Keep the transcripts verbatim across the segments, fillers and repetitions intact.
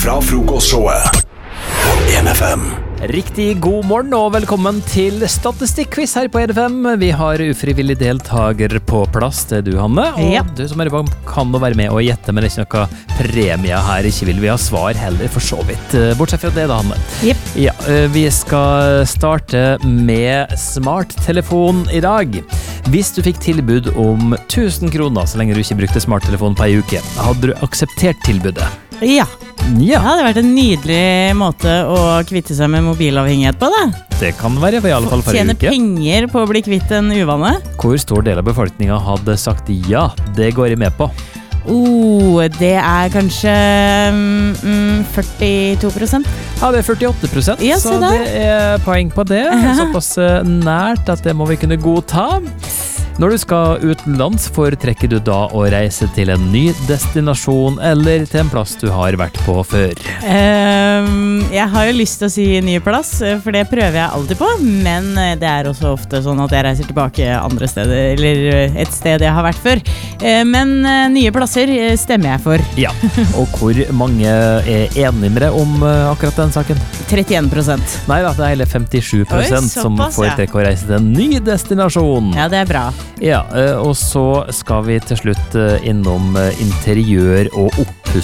fra frokostshowet på en F M. Riktig god morgen og velkommen til Statistikk-quiz her på en F M. Vi har ufrivillig deltaker på plass, det er du, Hanne. Og ja. Du som er på kan nå være med og gjette, men det er ikke noe premie her. Ikke vil vi ha svar heller, for så vidt. Bortsett fra det da, Hanne. Yep. Ja, vi skal starte med smarttelefon i dag. Hvis du fikk tilbud om tusen kroner så lenge du ikke brukte smarttelefon på en uke, hadde du akseptert tilbudet? Ja. Ja. Det hadde vært en nydelig måte å kvitte seg med mobilavhengighet på, da. Det kan være, i alle fall for en Tjene uke. penger på å bli kvitt en uvane. Hvor stor del av befolkningen hadde sagt ja, det går jeg med på? Oh, det er kanskje mm, førtito prosent. Ja, det er førtiåtte prosent, Ja, så se der. det er poeng på det. Såpass nært at det må vi kunne godta. Når du skal utenlands, foretrekker du da å reise til en ny destinasjon eller til en plass du har vært på før? Um, jeg har jo lyst til å si ny plass, for det prøver jeg alltid på, men det er også ofte sånn at jeg reiser tilbake andre steder, eller et sted jeg har vært før. Uh, men uh, nye plasser uh, stemmer jeg for. Ja, og hvor mange er enige med deg om uh, akkurat den saken? trettien prosent. Nei da, det er hele femtisju prosent Oi, som såpass, foretrekker å reise til en ny destinasjon. Ja, det er bra. Ja, og så skal vi til slutt innom interiør- og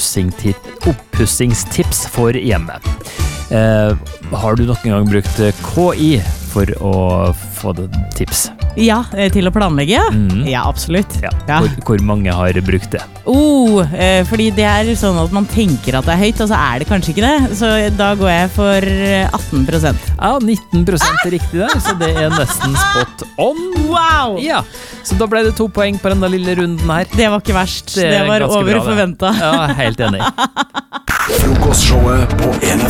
oppussingstips for hjemmet. Eh, har du noen gang brukt K I for å få det tips? Ja, til å planlegge, ja. Mm. Ja, absolutt. Ja. Ja. Hvor, hvor mange har brukt det? Oh, eh, fordi det er sånn at man tenker at det er høyt, og så er det kanskje ikke det. Så da går jeg for atten prosent. Ja, nitten prosent er riktig der, så det er nesten spot on. Wow! Ja, så da ble det to poeng på denne lille runden her. Det var ikke verst. Det, er var ganske over bra, det. forventet. Ja, helt enig. Frokostshowet på en F M.